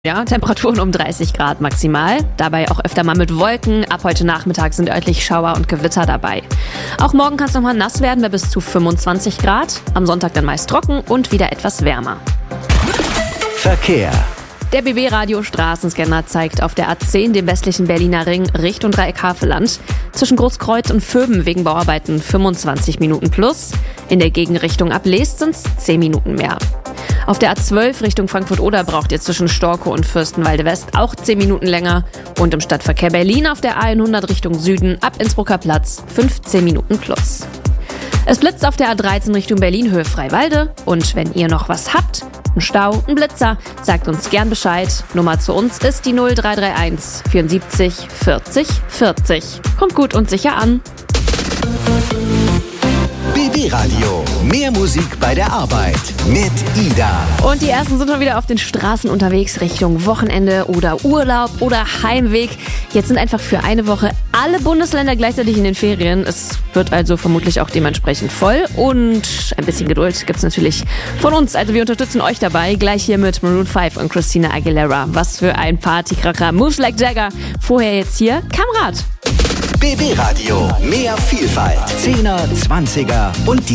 Ja, Temperaturen um 30 Grad maximal, dabei auch öfter mal mit Wolken. Ab heute Nachmittag sind örtlich Schauer und Gewitter dabei. Auch morgen kann es nochmal nass werden bei bis zu 25 Grad. Am Sonntag dann meist trocken und wieder etwas wärmer. Verkehr. Der BB-Radio Straßenscanner zeigt auf der A10 dem westlichen Berliner Ring Richtung Dreieck Havelland zwischen Großkreuz und Vöben wegen Bauarbeiten 25 Minuten plus. In der Gegenrichtung ab Leest sind es 10 Minuten mehr. Auf der A12 Richtung Frankfurt-Oder braucht ihr zwischen Storkow und Fürstenwalde West auch 10 Minuten länger. Und im Stadtverkehr Berlin auf der A100 Richtung Süden ab Innsbrucker Platz 15 Minuten plus. Es blitzt auf der A13 Richtung Berlin Höhe Freiwalde. Und wenn ihr noch was habt, ein Stau, ein Blitzer, sagt uns gern Bescheid. Nummer zu uns ist die 0331 74 40 40. Kommt gut und sicher an. BB Radio. Mehr Musik bei der Arbeit mit Ida. Und die ersten sind schon wieder auf den Straßen unterwegs Richtung Wochenende oder Urlaub oder Heimweg. Jetzt sind einfach für eine Woche alle Bundesländer gleichzeitig in den Ferien. Es wird also vermutlich auch dementsprechend voll. Und ein bisschen Geduld gibt's natürlich von uns. Also wir unterstützen euch dabei. Gleich hier mit Maroon 5 und Christina Aguilera. Was für ein Partykracher. Moves like Jagger. Vorher jetzt hier Kamerad. BB Radio. Mehr Vielfalt. 10er, 20er und